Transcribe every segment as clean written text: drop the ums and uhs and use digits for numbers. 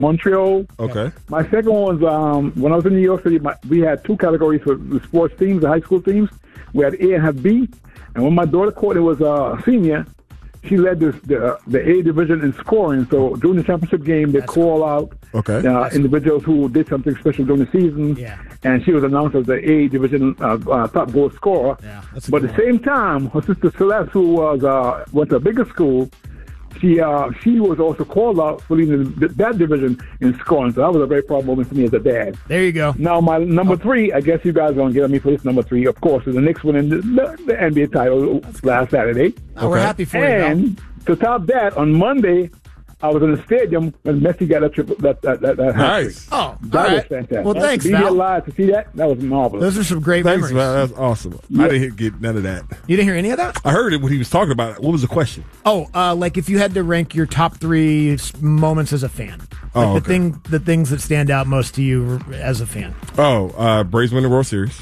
Montreal. Okay. My second one was when I was in New York City. We had two categories for the sports teams, the high school teams. We had A and had B. And when my daughter Courtney was a senior, she led the A division in scoring. So during the championship game, they call out individuals who did something special during the season. Yeah. And she was announced as the A division top goal scorer. Yeah, but at the same time, her sister Celeste, who went to a bigger school, she was also called out for leading that division in scoring. So that was a very proud moment for me as a dad. There you go. Now, my number three, I guess you guys are going to get on me for this number three, of course, is the Knicks winning the NBA title last Saturday. We're happy for you, And to top that, on Monday, I was in the stadium when Messi got that Nice. Oh, that was fantastic. Well, thanks, to be Val. alive to see that was marvelous. Those are some great Thanks, memories. man. That's awesome. I didn't get none of that. You didn't hear any of that? I heard it when he was talking about it. What was the question? Oh, like if you had to rank your top three moments as a fan. Like the things that stand out most to you as a fan. Braves win the World Series.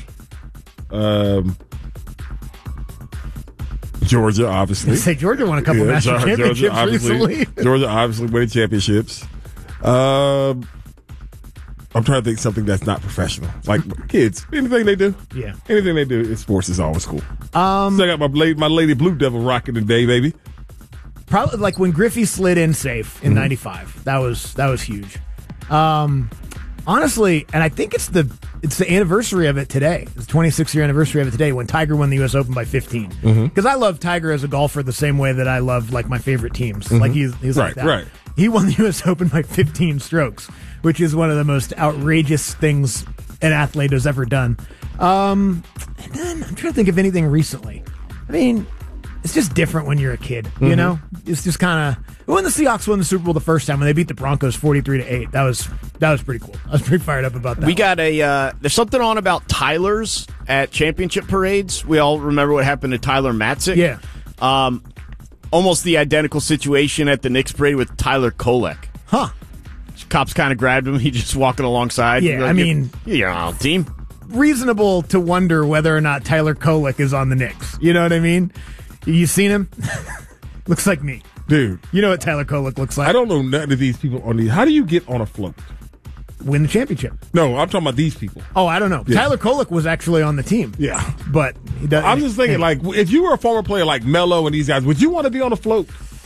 Georgia, obviously. Say Georgia won a couple national championships recently. Georgia obviously winning championships. I'm trying to think something that's not professional. Like kids, anything they do. Yeah. Anything they do in sports is always cool. So I got my Lady Blue Devil rocking today, baby. Probably like when Griffey slid in safe in '95. That was huge. Honestly, and I think it's the anniversary of it today. It's the 26th-year anniversary of it today when Tiger won the U.S. Open by 15. Because I love Tiger as a golfer the same way that I love like my favorite teams. Like he's like that. Right. He won the U.S. Open by 15 strokes, which is one of the most outrageous things an athlete has ever done. And then I'm trying to think of anything recently. I mean, it's just different when you're a kid, you know? It's just kind of when the Seahawks won the Super Bowl the first time when they beat the Broncos 43-8. That was pretty cool. I was pretty fired up about that. We got there's something on about Tylers at championship parades. We all remember what happened to Tyler Matzik. Yeah. Almost the identical situation at the Knicks parade with Tyler Kolek. Huh. Cops kind of grabbed him. He just walking alongside. Yeah, I mean, you're on the team. Reasonable to wonder whether or not Tyler Kolek is on the Knicks. You know what I mean? You seen him? Looks like me. Dude. You know what Tyler Kolek looks like. I don't know none of these people on these. How do you get on a float? Win the championship. No, I'm talking about these people. Oh, I don't know. Yeah. Tyler Kolek was actually on the team. Yeah. But he doesn't. I'm just thinking, like, if you were a former player like Melo and these guys, would you want to be on a float?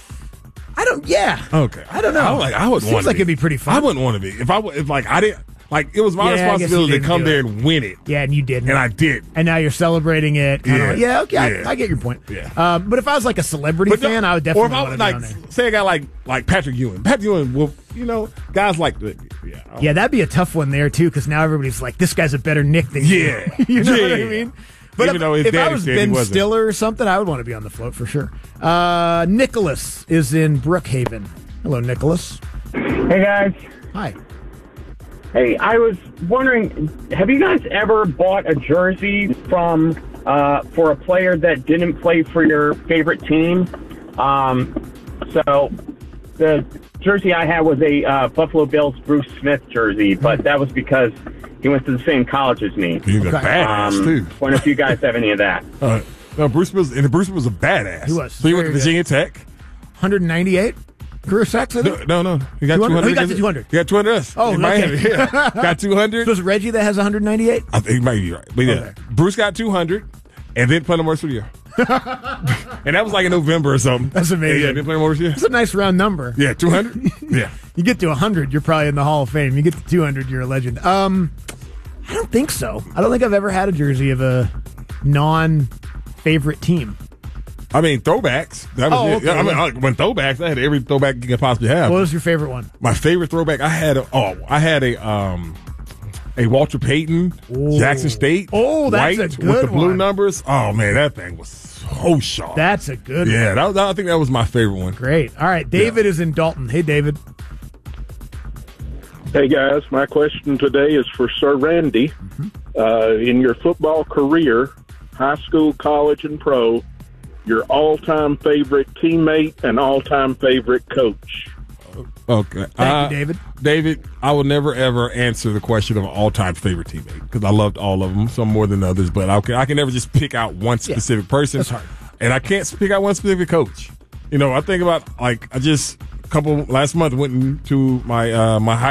Yeah. Okay. I don't know. I would want to. Seems like it'd be pretty fun. I wouldn't want to be. If I didn't. Like, it was my responsibility to come there and win it. Yeah, and you didn't. And I did. And now you're celebrating it. Yeah. Okay, I get your point. Yeah. But if I was like a celebrity fan, I would definitely want to be on there. Say a guy like Patrick Ewing. Patrick Ewing will, guys like that. Yeah, that'd be a tough one there, too, because now everybody's like, this guy's a better Knick than you. Yeah. You know what I mean? But even though his if I daddy was said Ben he wasn't. Stiller or something, I would want to be on the float for sure. Nicholas is in Brookhaven. Hello, Nicholas. Hey, guys. Hi. Hey, I was wondering, have you guys ever bought a jersey from for a player that didn't play for your favorite team? So the jersey I had was a Buffalo Bills Bruce Smith jersey, but that was because he went to the same college as me. He's a badass, too. Wonder if you guys have any of that. No, Bruce was a badass. He was. So he went to Virginia Tech. 198 career sacks, I think? No. He got 200. He got to 200. He got 200. Oh, Miami. okay. Yeah. Got 200. So it's Reggie that has 198? I think he might be right. But yeah, Okay. Bruce got 200 and then played him more studio. And that was like in November or something. That's amazing. Yeah, then played him more studio. That's a nice round number. Yeah, 200. Yeah. You get to 100, you're probably in the Hall of Fame. You get to 200, you're a legend. I don't think so. I don't think I've ever had a jersey of a non-favorite team. I mean, throwbacks. That was it. Okay. I mean, when throwbacks, I had every throwback you could possibly have. What was your favorite one? My favorite throwback, I had a Walter Payton, Jackson State. Oh, that's white a good with the blue one. numbers. Oh man, that thing was so sharp. That's a good one. Yeah, I think that was my favorite one. Great. All right, David is in Dalton. Hey, David. Hey guys, my question today is for Sir Randy. In your football career, high school, college, and pro, your all-time favorite teammate and all-time favorite coach. Okay. Thank you, David. David, I will never, ever answer the question of an all-time favorite teammate because I loved all of them, some more than others, but I can never just pick out one specific person. That's hard. And I can't pick out one specific coach. I think about, last month went into my my high